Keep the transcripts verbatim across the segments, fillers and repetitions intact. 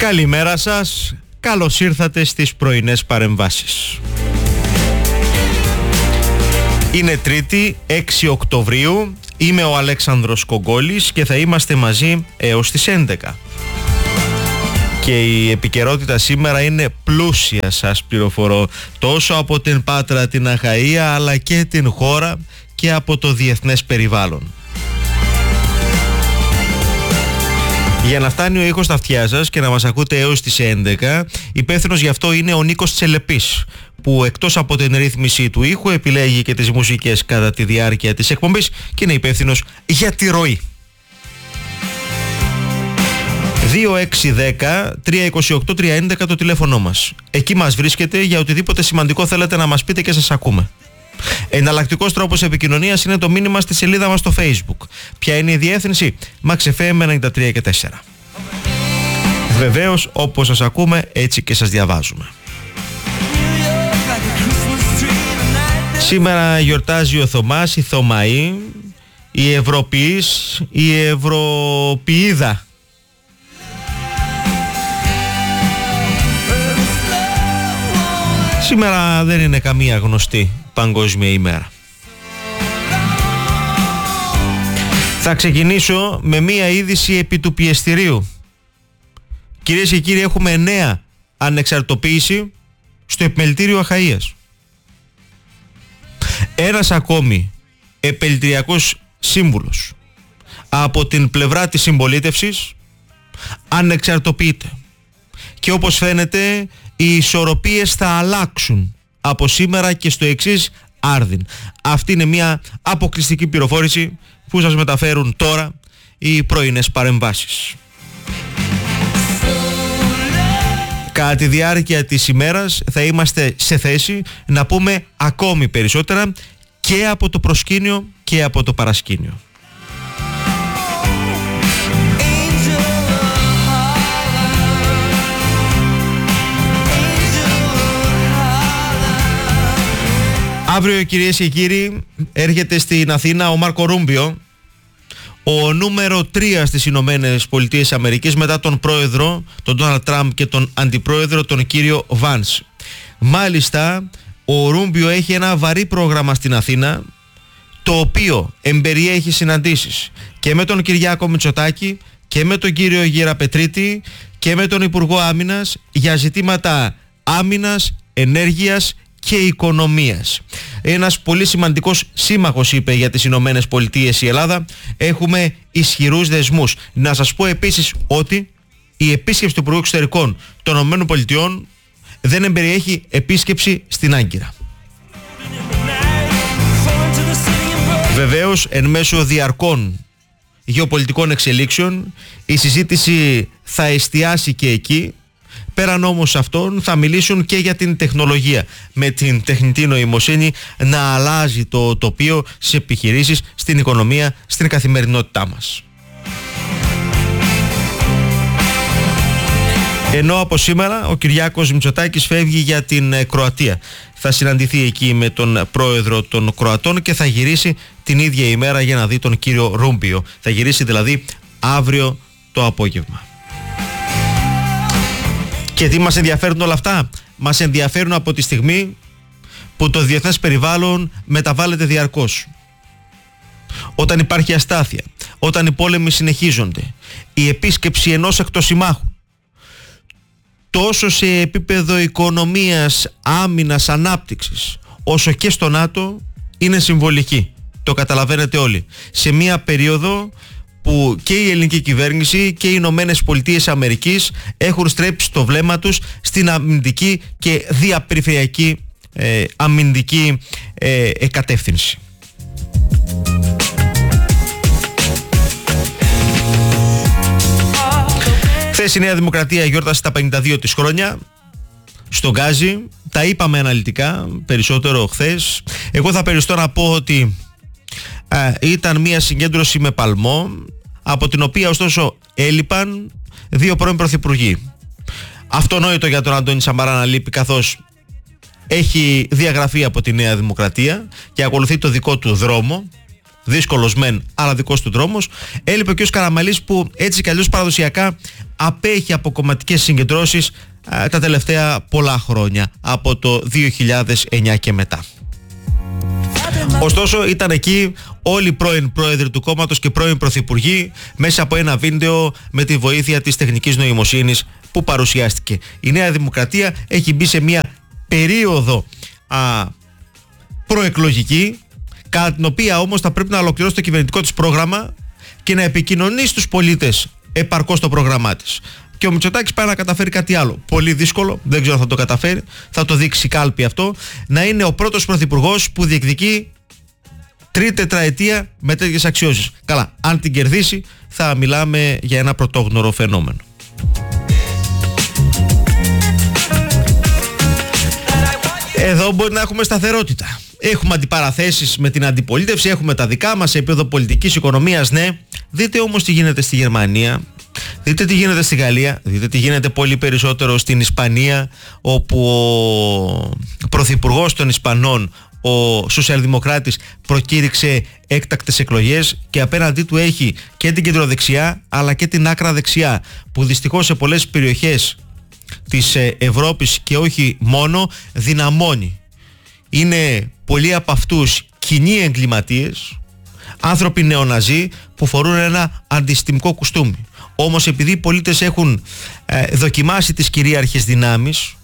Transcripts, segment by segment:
Καλημέρα σας, καλώς ήρθατε στις πρωινές παρεμβάσεις. Είναι Τρίτη, έξι Οκτωβρίου, είμαι ο Αλέξανδρος Κογκόλης και θα είμαστε μαζί έως τις έντεκα. Και η επικαιρότητα σήμερα είναι πλούσια, σας πληροφορώ, τόσο από την Πάτρα, την Αχαΐα, αλλά και την χώρα και από το διεθνές περιβάλλον. Για να φτάνει ο ήχος στα αυτιά σας και να μας ακούτε έως τις έντεκα, υπεύθυνος γι' αυτό είναι ο Νίκος Τσελεπής, που εκτός από την ρύθμιση του ήχου επιλέγει και τις μουσικές κατά τη διάρκεια της εκπομπής και είναι υπεύθυνος για τη ροή. δύο έξι δέκα τρία είκοσι οκτώ τρία έντεκα το τηλέφωνο μας. Εκεί μας βρίσκεται για οτιδήποτε σημαντικό θέλετε να μας πείτε και σας ακούμε. Εναλλακτικός τρόπος επικοινωνίας είναι το μήνυμα στη σελίδα μας στο Facebook. Ποια είναι η διεύθυνση? Max εφ εμ ενενήντα τρία και τέσσερα. Βεβαίως, όπως σας ακούμε, έτσι και σας διαβάζουμε. Σήμερα γιορτάζει ο Θωμάς, η Θωμαή, η Ευρωποιής, η Ευρωποιίδα. Σήμερα δεν είναι καμία γνωστή παγκόσμια ημέρα. Θα ξεκινήσω με μία είδηση επί του πιεστηρίου. Κυρίες και κύριοι, έχουμε νέα ανεξαρτητοποίηση στο επιμελητήριο Αχαΐας. Ένας ακόμη επιμελητηριακός σύμβουλος από την πλευρά της συμπολίτευσης ανεξαρτητοποιείται. Και όπως φαίνεται, οι ισορροπίες θα αλλάξουν από σήμερα και στο εξής άρδιν. Αυτή είναι μια αποκλειστική πληροφόρηση που σας μεταφέρουν τώρα οι πρωινές παρεμβάσεις. Κατά τη διάρκεια της ημέρας θα είμαστε σε θέση να πούμε ακόμη περισσότερα και από το προσκήνιο και από το παρασκήνιο. Αύριο, κυρίες και κύριοι, έρχεται στην Αθήνα ο Μάρκο Ρούμπιο, ο νούμερο τρία στις Ηνωμένες Πολιτείες Αμερικής μετά τον πρόεδρο, τον Ντόναλντ Τραμπ, και τον αντιπρόεδρο, τον κύριο Βάνς. Μάλιστα, ο Ρούμπιο έχει ένα βαρύ πρόγραμμα στην Αθήνα, το οποίο εμπεριέχει συναντήσεις και με τον Κυριάκο Μητσοτάκη και με τον κύριο Γεραπετρίτη και με τον Υπουργό Άμυνας για ζητήματα άμυνας, ενέργειας και οικονομίας. Ένας πολύ σημαντικός σύμμαχος, είπε, για τις Ηνωμένες Πολιτείες η Ελλάδα. Έχουμε ισχυρούς δεσμούς. Να σας πω επίσης ότι η επίσκεψη του Υπουργού Εξωτερικών των Ηνωμένων Πολιτειών δεν εμπεριέχει επίσκεψη στην Άγκυρα. Βεβαίως, εν μέσω διαρκών γεωπολιτικών εξελίξεων, η συζήτηση θα εστιάσει και εκεί. Πέραν όμως αυτών θα μιλήσουν και για την τεχνολογία, με την τεχνητή νοημοσύνη να αλλάζει το τοπίο στις επιχειρήσεις, στην οικονομία, στην καθημερινότητά μας. Ενώ από σήμερα ο Κυριάκος Μητσοτάκης φεύγει για την Κροατία. Θα συναντηθεί εκεί με τον πρόεδρο των Κροατών και θα γυρίσει την ίδια ημέρα για να δει τον κύριο Ρούμπιο. Θα γυρίσει δηλαδή αύριο το απόγευμα. Και τι μας ενδιαφέρουν όλα αυτά? Μας ενδιαφέρουν από τη στιγμή που το διεθνές περιβάλλον μεταβάλλεται διαρκώς. Όταν υπάρχει αστάθεια, όταν οι πόλεμοι συνεχίζονται, η επίσκεψη ενός εκτοσημάχου, τόσο σε επίπεδο οικονομίας, άμυνας, ανάπτυξης, όσο και στο ΝΑΤΟ, είναι συμβολική. Το καταλαβαίνετε όλοι. Σε μία περίοδο που και η ελληνική κυβέρνηση και οι Ηνωμένες Πολιτείες Αμερικής έχουν στρέψει το βλέμμα τους στην αμυντική και διαπεριφερειακή ε, αμυντική ε, εκατεύθυνση. Χθες η Νέα Δημοκρατία γιόρτασε τα πενήντα δύο της χρόνια στον Γκάζι. Τα είπαμε αναλυτικά περισσότερο χθες. Εγώ θα περιστώ να πω ότι α, ήταν μια συγκέντρωση με παλμό, από την οποία ωστόσο έλειπαν δύο πρώην πρωθυπουργοί. Αυτονόητο για τον Αντώνη Σαμαρά να λείπει, καθώς έχει διαγραφεί από τη Νέα Δημοκρατία και ακολουθεί το δικό του δρόμο. δύσκολος μεν, αλλά δικός του δρόμος. Έλειπε και ο Καραμανλής, που έτσι κι αλλιώς παραδοσιακά απέχει από κομματικές συγκεντρώσεις α, τα τελευταία πολλά χρόνια, από το δύο χιλιάδες εννιά και μετά. Ωστόσο ήταν εκεί όλοι οι πρώην πρόεδροι του κόμματος και πρώην πρωθυπουργοί, μέσα από ένα βίντεο με τη βοήθεια της τεχνικής νοημοσύνης που παρουσιάστηκε. Η Νέα Δημοκρατία έχει μπει σε μια περίοδο α, προεκλογική, κατά την οποία όμως θα πρέπει να ολοκληρώσει το κυβερνητικό της πρόγραμμα και να επικοινωνεί στους πολίτες επαρκώς το πρόγραμμά της. Και ο Μητσοτάκης πάει να καταφέρει κάτι άλλο. Πολύ δύσκολο, δεν ξέρω αν θα το καταφέρει, θα το δείξει κάλπη αυτό. Να είναι ο πρώτος πρωθυπουργός που διεκδικεί τρίτη τετραετία με τέτοιες αξιώσεις. Καλά, αν την κερδίσει, θα μιλάμε για ένα πρωτόγνωρο φαινόμενο. Εδώ μπορεί να έχουμε σταθερότητα. Έχουμε αντιπαραθέσεις με την αντιπολίτευση, έχουμε τα δικά μας σε επίπεδο πολιτικής οικονομίας, ναι. Δείτε όμως τι γίνεται στη Γερμανία, δείτε τι γίνεται στη Γαλλία, δείτε τι γίνεται πολύ περισσότερο στην Ισπανία, όπου ο πρωθυπουργός των Ισπανών, ο σοσιαλδημοκράτης, προκήρυξε έκτακτες εκλογές και απέναντί του έχει και την κεντροδεξιά αλλά και την άκρα δεξιά, που δυστυχώς σε πολλές περιοχές της Ευρώπης και όχι μόνο δυναμώνει. Είναι πολλοί από αυτούς κοινοί εγκληματίες, άνθρωποι νεοναζί που φορούν ένα αντισυστημικό κουστούμι. Όμως επειδή οι πολίτες έχουν ε, δοκιμάσει τις κυρίαρχες δυνάμεις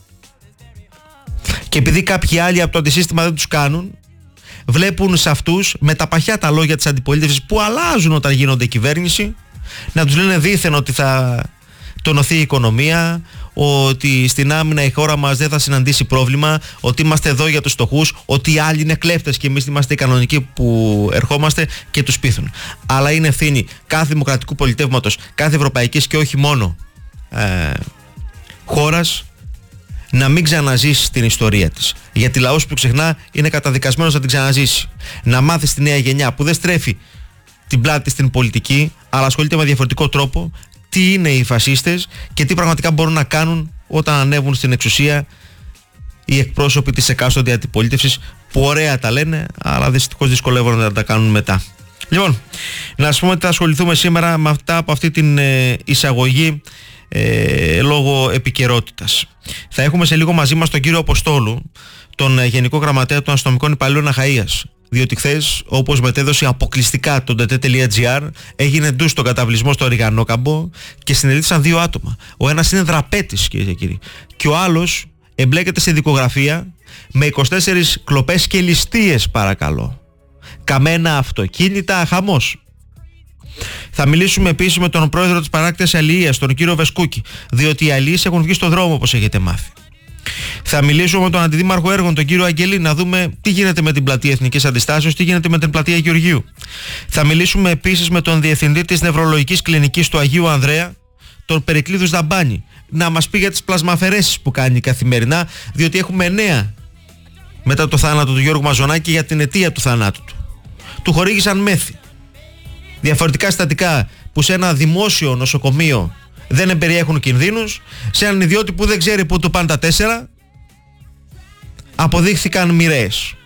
και επειδή κάποιοι άλλοι από το αντισύστημα δεν τους κάνουν, βλέπουν σε αυτούς με τα παχιά τα λόγια της αντιπολίτευσης που αλλάζουν όταν γίνονται κυβέρνηση, να τους λένε δήθεν ότι θα τονωθεί η οικονομία, ότι στην άμυνα η χώρα μας δεν θα συναντήσει πρόβλημα, ότι είμαστε εδώ για τους φτωχούς, ότι οι άλλοι είναι κλέφτες και εμείς είμαστε οι κανονικοί που ερχόμαστε, και τους πείθουν. Αλλά είναι ευθύνη κάθε δημοκρατικού πολιτεύματος, κάθε ευρωπαϊκής και όχι μόνο ε, χώρας, να μην ξαναζήσει την ιστορία της. Γιατί λαός που ξεχνά είναι καταδικασμένος να την ξαναζήσει. Να μάθει στη νέα γενιά που δεν στρέφει την πλάτη στην πολιτική, αλλά ασχολείται με διαφορετικό τρόπο, τι είναι οι φασίστες και τι πραγματικά μπορούν να κάνουν όταν ανέβουν στην εξουσία οι εκπρόσωποι της εκάστοτε αντιπολίτευσης, που ωραία τα λένε, αλλά δυστυχώς δυσκολεύονται να τα κάνουν μετά. Λοιπόν, να σας πούμε ότι θα ασχοληθούμε σήμερα με αυτά από αυτή την ε, εισαγωγή ε, λόγω επικαιρότητας. Θα έχουμε σε λίγο μαζί μας τον κύριο Αποστόλου, τον ε, Γενικό Γραμματέα των Αστυνομικών Υπαλλήλων Αχαΐας. Διότι χθες, όπως μετέδωσε αποκλειστικά το ντε.gr, έγινε ντους στον καταβλισμό στο Ριγανόκαμπο και συνελήφθησαν δύο άτομα. Ο ένας είναι δραπέτης, κυρίες και κύριοι, και ο άλλος εμπλέκεται σε δικογραφία με είκοσι τέσσερις κλοπές και ληστείες, παρακαλώ. Καμένα αυτοκίνητα, χαμός. Θα μιλήσουμε επίσης με τον πρόεδρο της παράκτειας αλληλείας, τον κύριο Βεσκούκη, διότι οι αλληλείς έχουν βγει στο δρόμο, όπως έχετε μάθει. Θα μιλήσουμε με τον αντιδήμαρχο έργων, τον κύριο Αγγελή, να δούμε τι γίνεται με την πλατεία Εθνικής Αντιστάσεως, τι γίνεται με την πλατεία Γεωργίου. Θα μιλήσουμε επίσης με τον διευθυντή της νευρολογικής κλινικής του Αγίου Ανδρέα, τον Περικλείδου Δαμπάνη, να μας πει για τις πλασμαφαιρέσεις που κάνει καθημερινά, διότι έχουμε νέα μετά το θάνατο του Γιώργου Μαζονάκη για την αιτία του θανάτου του. Του χορήγησαν μέθη. Διαφορετικά συστατικά που σε ένα δημόσιο νοσοκομείο δεν εμπεριέχουν κινδύνους, σε έναν ιδιώτη που δεν ξέρει πού του πάνε τα τέσσερα, αποδείχθηκαν μοιραίες.